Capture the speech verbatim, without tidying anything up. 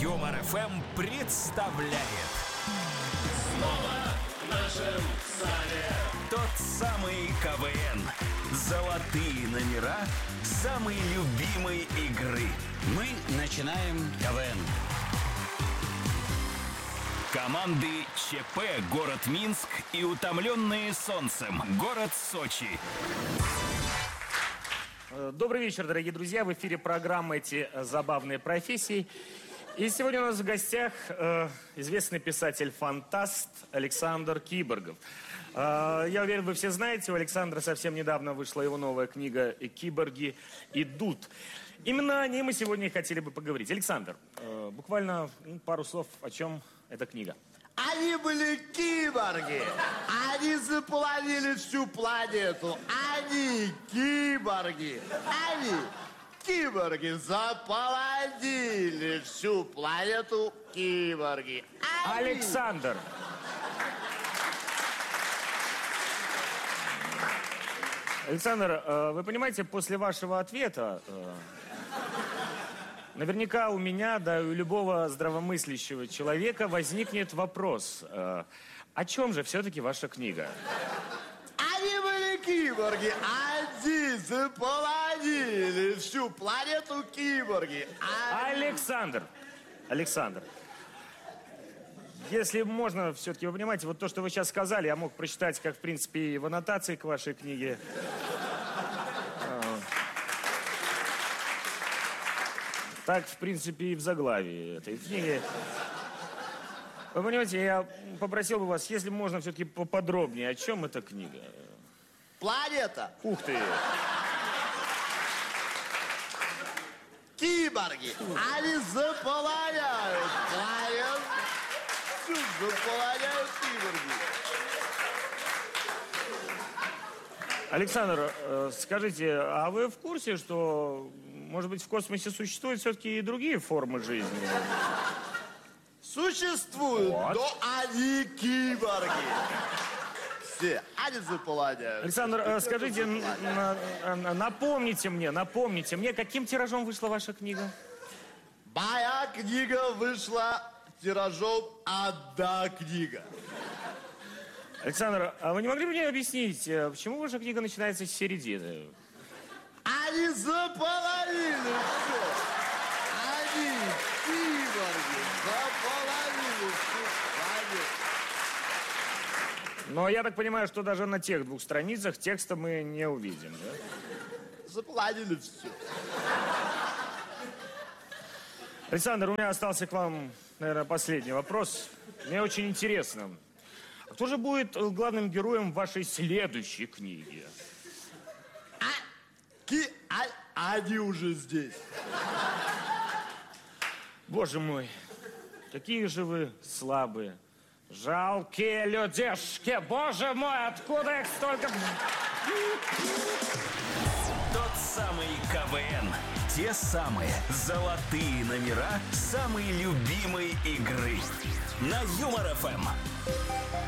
Юмор эф эм представляет Снова в нашем стане тот самый КВН. Золотые номера самой любимой игры. Мы начинаем КВН. Команды ЧП «Город Минск» и утомленные солнцем «Город Сочи». Добрый вечер, дорогие друзья. В эфире программа «Эти забавные профессии». И сегодня у нас в гостях э, известный писатель-фантаст Александр Киборгов. Э, я уверен, вы все знаете, у Александра совсем недавно вышла его новая книга «Киборги идут». Именно о ней мы сегодня и хотели бы поговорить. Александр, э, буквально ну, пару слов, о чем эта книга. Они были киборги. Они заполонили всю планету. Они киборги. Они киборги заполонили всю планету. Киборги. Они... Александр! Александр, э, вы понимаете, после вашего ответа... Э, Наверняка у меня, да и у любого здравомыслящего человека возникнет вопрос. Э, о чем же все-таки ваша книга? Они были киборги. Они заполонили всю планету. Киборги. Они... Александр! Александр, если можно, все-таки, вы понимаете, вот то, что вы сейчас сказали, я мог прочитать, как, в принципе, и в аннотации к вашей книге. Так, в принципе, и в заглавии этой книги. Вы понимаете, я попросил бы вас, если можно, все-таки поподробнее, о чем эта книга? Планета. Ух ты! Киборги. Они заполоняют планету. Всю заполоняют киборги. Александр, э, скажите, а вы в курсе, что, может быть, в космосе существуют все-таки и другие формы жизни? Существуют, Вот. но они киборги. Все, они заполоняют. Александр, э, скажите, н- на- на- напомните мне, напомните мне, каким тиражом вышла ваша книга? Моя книга вышла тиражом «Одна книга». Александр, а вы не могли бы мне объяснить, э, почему ваша книга начинается с середины? Они заполонили все. Они киборги заполонили всю планету. Но я так понимаю, что даже на тех двух страницах текста мы не увидим, да? Заполонили все. Александр, у меня остался к вам, наверное, последний вопрос. Мне очень интересно. А кто же будет э, главным героем вашей следующей книги? А, ки, а, они уже здесь. Боже мой, какие же вы слабые, жалкие людишки. Боже мой, откуда их столько... Тот самый КВН. Те самые золотые номера самой любимой игры. На Юмор эф эм.